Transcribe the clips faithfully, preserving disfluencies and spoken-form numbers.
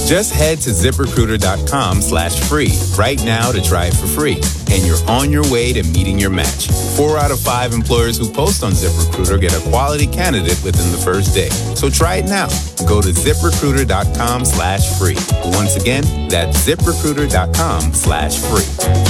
Just head to ZipRecruiter.com slash free right now to try it for free. And you're on your way to meeting your match. Four out of five employers who post on ZipRecruiter get a quality candidate within the first day. So try it now. Go to ZipRecruiter.com slash free. Once again, that's ZipRecruiter.com slash free.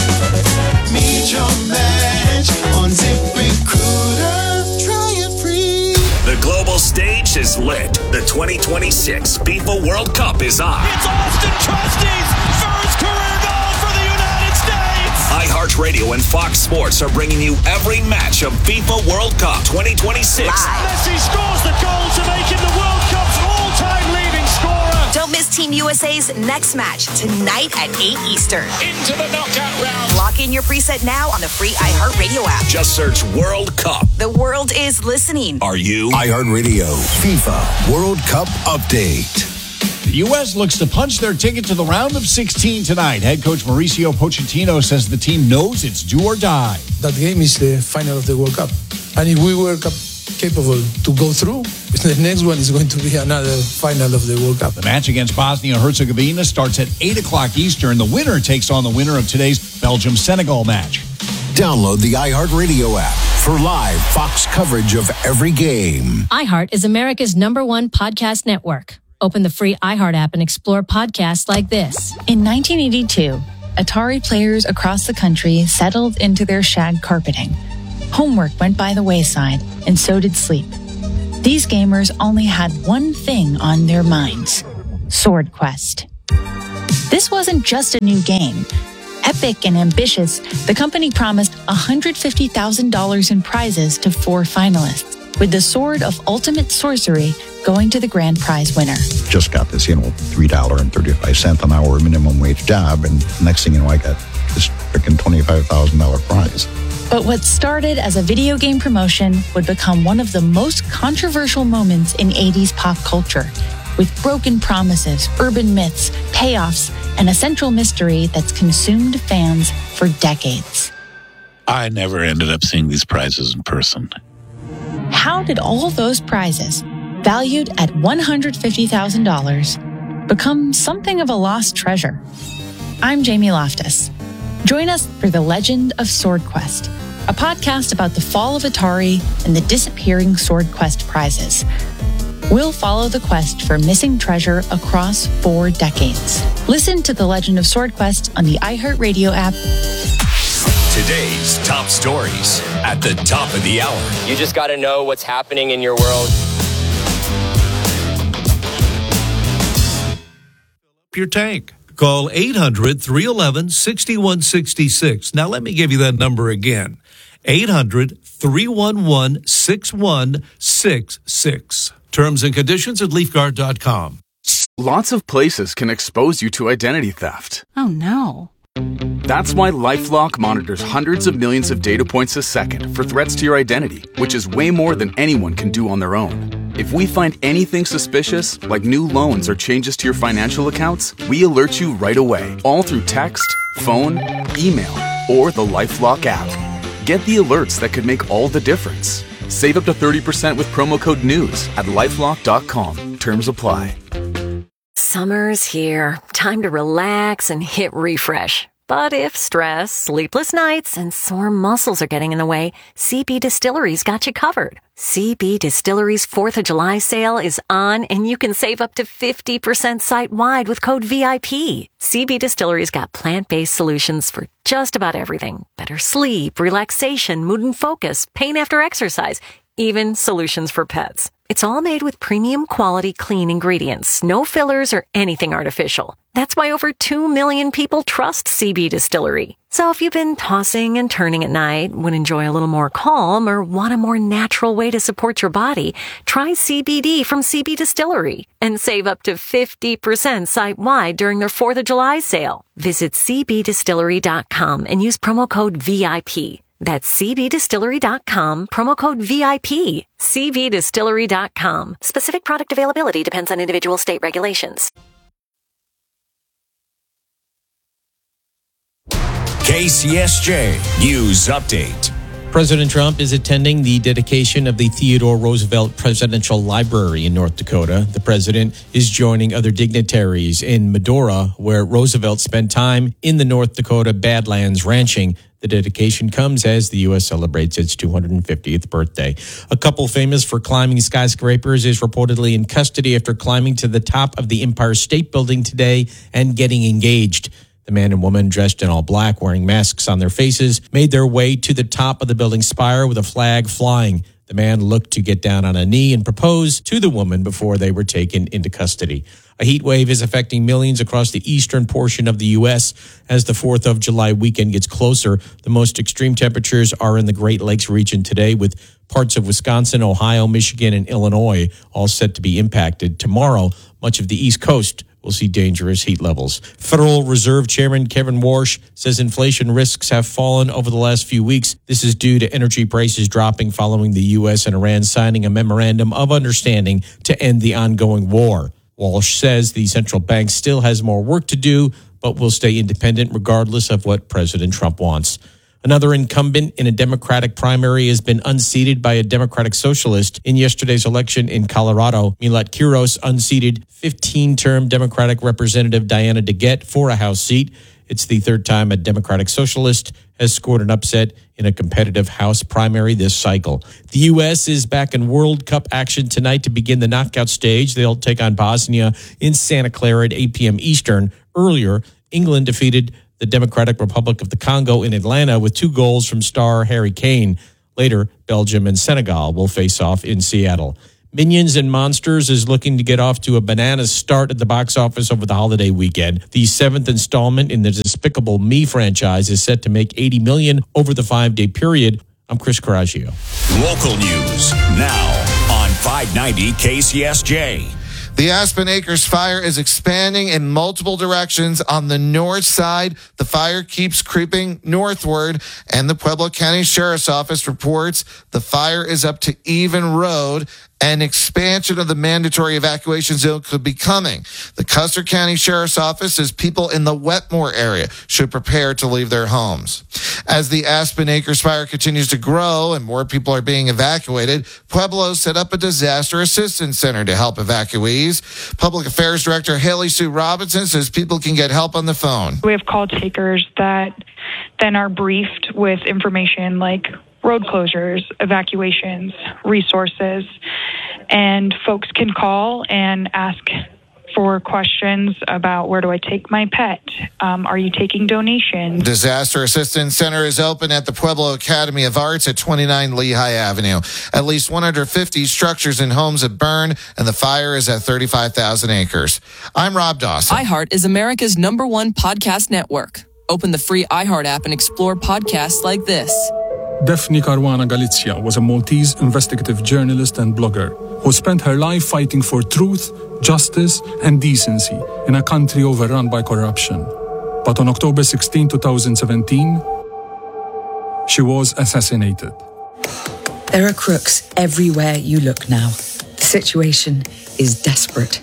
Meet your match on ZipRecruiter. Try it free. The global stage is lit. The twenty twenty-six FIFA World Cup is on. It's Austin Trusty's first career goal for the United States. iHeartRadio and Fox Sports are bringing you every match of FIFA World Cup twenty twenty-six. Live. Messi scores the goal to make him the World Cup's all-time leading scorer. Don't miss Team U S A's next match tonight at eight Eastern. Into the knockout round. Lock in your preset now on the free iHeartRadio app. Just search World Cup. The world is listening. Are you? iHeartRadio FIFA World Cup Update. The U S looks to punch their ticket to the round of sixteen tonight. Head coach Mauricio Pochettino says the team knows it's do or die. That game is the final of the World Cup. And if we were cap- capable to go through, the next one is going to be another final of the World Cup. The match against Bosnia-Herzegovina starts at eight o'clock Eastern. The winner takes on the winner of today's Belgium-Senegal match. Download the iHeartRadio app for live Fox coverage of every game. iHeart is America's number one podcast network. Open the free iHeart app and explore podcasts like this. In nineteen eighty-two, Atari players across the country settled into their shag carpeting. Homework went by the wayside, and so did sleep. These gamers only had one thing on their minds: Sword Quest. This wasn't just a new game. Epic and ambitious, the company promised one hundred fifty thousand dollars in prizes to four finalists, with the Sword of Ultimate Sorcery going to the grand prize winner. Just got this, you know, three dollars and thirty-five cents an hour minimum wage job, and next thing you know, I got this freaking twenty-five thousand dollars prize. But what started as a video game promotion would become one of the most controversial moments in eighties pop culture, with broken promises, urban myths, payoffs, and a central mystery that's consumed fans for decades. I never ended up seeing these prizes in person. How did all those prizes, valued at one hundred fifty thousand dollars, become something of a lost treasure? I'm Jamie Loftus. Join us for The Legend of Sword Quest, a podcast about the fall of Atari and the disappearing Sword Quest prizes. We'll follow the quest for missing treasure across four decades. Listen to The Legend of Sword Quest on the iHeartRadio app. Today's top stories at the top of the hour. You just got to know what's happening in your world. Your tank. Call eight hundred, three one one, six one six six. Now, let me give you that number again. eight hundred, three one one, six one six six. Terms and conditions at leaf guard dot com. Lots of places can expose you to identity theft. Oh, no. That's why LifeLock monitors hundreds of millions of data points a second for threats to your identity, which is way more than anyone can do on their own. If we find anything suspicious, like new loans or changes to your financial accounts, we alert you right away, all through text, phone, email, or the LifeLock app. Get the alerts that could make all the difference. Save up to thirty percent with promo code NEWS at lifelock dot com. Terms apply. Summer's here. Time to relax and hit refresh. But if stress, sleepless nights, and sore muscles are getting in the way, C B Distillery's got you covered. C B Distillery's fourth of July sale is on, and you can save up to fifty percent site-wide with code V I P. C B Distillery's got plant-based solutions for just about everything. Better sleep, relaxation, mood and focus, pain after exercise, even solutions for pets. It's all made with premium quality clean ingredients, no fillers or anything artificial. That's why over two million people trust C B Distillery. So if you've been tossing and turning at night, would enjoy a little more calm, or want a more natural way to support your body, try C B D from C B Distillery and save up to fifty percent site-wide during their fourth of July sale. Visit c b distillery dot com and use promo code V I P. That's c b distillery dot com, promo code V I P. c b distillery dot com. Specific product availability depends on individual state regulations. K C S J News Update. President Trump is attending the dedication of the Theodore Roosevelt Presidential Library in North Dakota. The president is joining other dignitaries in Medora, where Roosevelt spent time in the North Dakota Badlands ranching. The dedication comes as the U S celebrates its two hundred fiftieth birthday. A couple famous for climbing skyscrapers is reportedly in custody after climbing to the top of the Empire State Building today and getting engaged. The man and woman, dressed in all black, wearing masks on their faces, made their way to the top of the building spire with a flag flying. The man looked to get down on a knee and propose to the woman before they were taken into custody. A heat wave is affecting millions across the eastern portion of the U S as the fourth of July weekend gets closer. The most extreme temperatures are in the Great Lakes region today, with parts of Wisconsin, Ohio, Michigan, and Illinois all set to be impacted. Tomorrow, much of the East Coast will see dangerous heat levels. Federal Reserve Chairman Kevin Warsh says inflation risks have fallen over the last few weeks. This is due to energy prices dropping following the U S and Iran signing a memorandum of understanding to end the ongoing war. Walsh says the central bank still has more work to do, but will stay independent regardless of what President Trump wants. Another incumbent in a Democratic primary has been unseated by a Democratic socialist in yesterday's election in Colorado. Milat Quiros unseated fifteen-term Democratic Representative Diana DeGette for a House seat. It's the third time a Democratic socialist has scored an upset in a competitive House primary this cycle. The U S is back in World Cup action tonight to begin the knockout stage. They'll take on Bosnia in Santa Clara at eight p.m. Eastern. Earlier, England defeated the Democratic Republic of the Congo in Atlanta with two goals from star Harry Kane. Later, Belgium and Senegal will face off in Seattle. Minions and Monsters is looking to get off to a bananas start at the box office over the holiday weekend. The seventh installment in the Despicable Me franchise is set to make eighty million dollars over the five-day period. I'm Chris Coraggio. Local news now on five ninety K C S J. The Aspen Acres fire is expanding in multiple directions on the north side. The fire keeps creeping northward, and the Pueblo County Sheriff's Office reports the fire is up to Even Road. An expansion of the mandatory evacuation zone could be coming. The Custer County Sheriff's Office says people in the Wetmore area should prepare to leave their homes. As the Aspen Acres fire continues to grow and more people are being evacuated, Pueblo set up a disaster assistance center to help evacuees. Public Affairs Director Haley Sue Robinson says people can get help on the phone. We have call takers that then are briefed with information like road closures, evacuations, resources, and folks can call and ask for questions about where do I take my pet? Um, are you taking donations? Disaster Assistance Center is open at the Pueblo Academy of Arts at twenty-nine Lehigh Avenue. At least one hundred fifty structures and homes have burned, and the fire is at thirty-five thousand acres. I'm Rob Dawson. iHeart is America's number one podcast network. Open the free iHeart app and explore podcasts like this. Daphne Caruana Galizia was a Maltese investigative journalist and blogger who spent her life fighting for truth, justice, and decency in a country overrun by corruption. But on October sixteenth, twenty seventeen, she was assassinated. There are crooks everywhere you look now. The situation is desperate.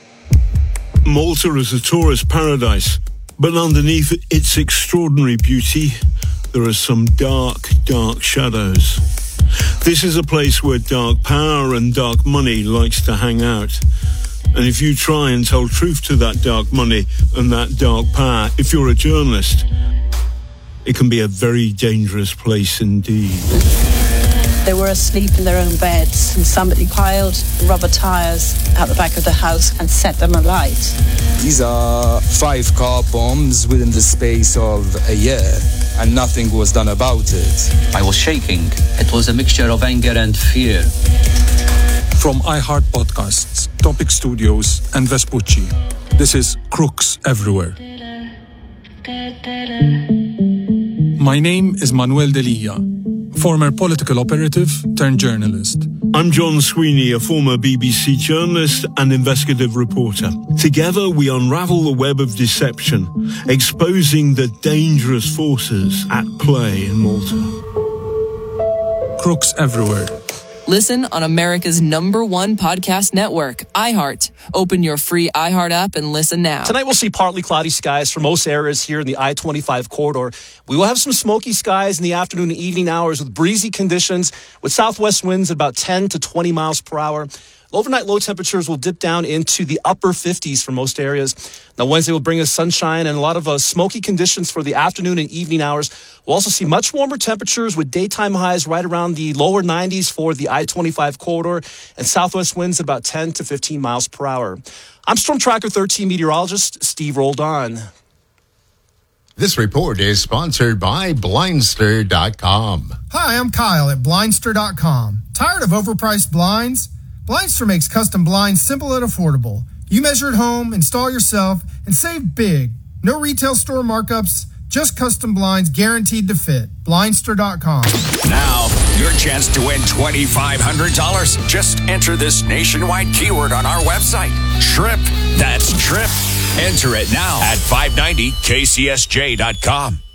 Malta is a tourist paradise, but underneath its extraordinary beauty, there are some dark, dark shadows. This is a place where dark power and dark money likes to hang out. And if you try and tell truth to that dark money and that dark power, if you're a journalist, it can be a very dangerous place indeed. They were asleep in their own beds, and somebody piled rubber tires out the back of the house and set them alight. These are five car bombs within the space of a year, and nothing was done about it. I was shaking. It was a mixture of anger and fear. From iHeart Podcasts, Topic Studios, and Vespucci, this is Crooks Everywhere. My name is Manuel Delia, former political operative turned journalist. I'm John Sweeney, a former B B C journalist and investigative reporter. Together, we unravel the web of deception, exposing the dangerous forces at play in Malta. Crooks Everywhere. Listen on America's number one podcast network, iHeart. Open your free iHeart app and listen now. Tonight we'll see partly cloudy skies for most areas here in the I twenty-five corridor. We will have some smoky skies in the afternoon and evening hours with breezy conditions with southwest winds at about ten to twenty miles per hour. Overnight low temperatures will dip down into the upper fifties for most areas. Now, Wednesday will bring us sunshine and a lot of uh, smoky conditions for the afternoon and evening hours. We'll also see much warmer temperatures with daytime highs right around the lower nineties for the I twenty-five corridor and southwest winds at about ten to fifteen miles per hour. I'm Storm Tracker thirteen meteorologist Steve Roldan. This report is sponsored by Blindster dot com. Hi, I'm Kyle at Blindster dot com. Tired of overpriced blinds? Blindster makes custom blinds simple and affordable. You measure at home, install yourself, and save big. No retail store markups, just custom blinds guaranteed to fit. Blindster dot com. Now, your chance to win twenty-five hundred dollars. Just enter this nationwide keyword on our website. Trip. That's Trip. Enter it now at five ninety K C S J dot com.